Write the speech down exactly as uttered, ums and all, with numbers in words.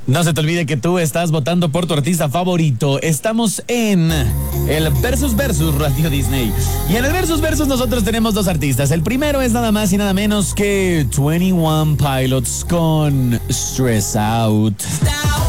No se te olvide que tú estás votando por tu artista favorito. Estamos en el Versus Versus Radio Disney. Y en el Versus Versus nosotros tenemos dos artistas. El primero es nada más y nada menos que veintiuno Pilots con Stress Out.